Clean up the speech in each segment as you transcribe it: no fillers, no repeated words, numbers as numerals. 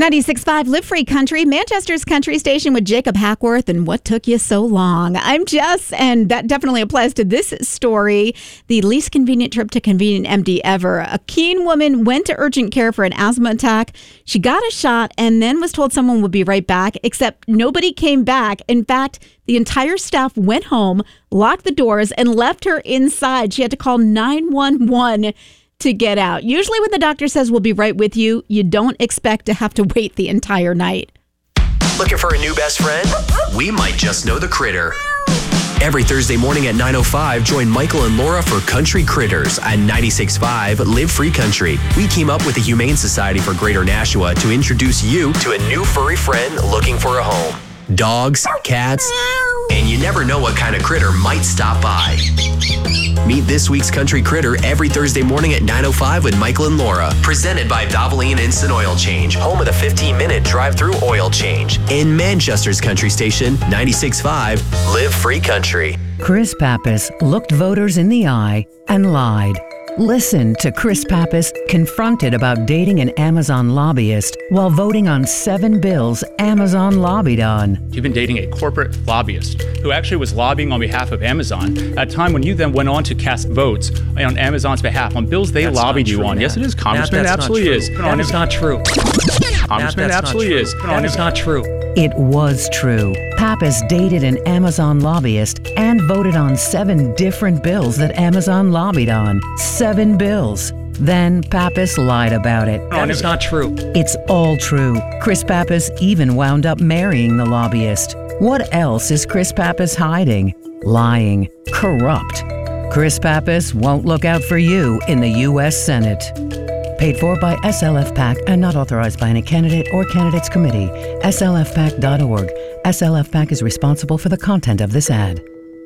96.5 Live Free Country, Manchester's country station with Jacob Hackworth and What Took You So Long. I'm Jess, and that definitely applies to this story, the least convenient trip to convenient empty ever. A Keene woman went to urgent care for an asthma attack. She got a shot and then was told someone would be right back, except nobody came back. In fact, the entire staff went home, locked the doors, and left her inside. She had to call 911 to get out. Usually when the doctor says we'll be right with you, you don't expect to have to wait the entire night. Looking for a new best friend? We might just know the critter. Every Thursday morning at 9:05, join Michael and Laura for Country Critters at 96.5 Live Free Country. We came up with the Humane Society for Greater Nashua to introduce you to a new furry friend looking for a home. Dogs, cats, and you never know what kind of critter might stop by. Meet this week's Country Critter every Thursday morning at 9:05 with Michael and Laura. Presented by Valvoline Instant Oil Change, home of the 15-minute drive-through oil change. In Manchester's country station, 96.5 Live Free Country. Chris Pappas looked voters in the eye and lied. Listen to Chris Pappas confronted about dating an Amazon lobbyist while voting on 7 bills Amazon lobbied on. You've been dating a corporate lobbyist who actually was lobbying on behalf of Amazon at a time when you then went on to cast votes on Amazon's behalf on bills they lobbied you on. Yes, it is, Congressman. It absolutely is. That is not true. Congressman, absolutely is. That is not true. It was true. Pappas dated an Amazon lobbyist and voted on 7 different bills that Amazon lobbied on. 7 bills. Then Pappas lied about it. That is not true. It's all true. Chris Pappas even wound up marrying the lobbyist. What else is Chris Pappas hiding? Lying. Corrupt. Chris Pappas won't look out for you in the U.S. Senate. Paid for by SLF PAC and not authorized by any candidate or candidates committee. SLFPAC.org. SLF PAC is responsible for the content of this ad.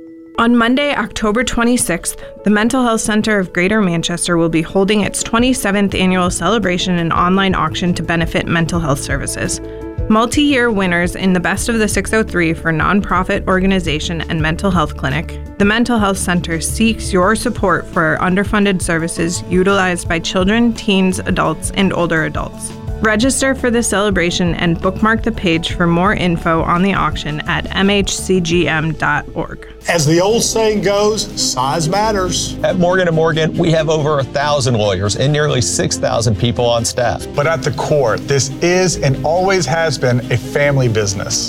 On Monday, October 26th, the Mental Health Center of Greater Manchester will be holding its 27th annual celebration and online auction to benefit mental health services. Multi-year winners in the Best of the 603 for nonprofit organization and mental health clinic, the Mental Health Center seeks your support for underfunded services utilized by children, teens, adults, and older adults. Register for the celebration and bookmark the page for more info on the auction at mhcgm.org. As the old saying goes, size matters. At Morgan & Morgan, we have over 1,000 lawyers and nearly 6,000 people on staff. But at the core, this is and always has been a family business.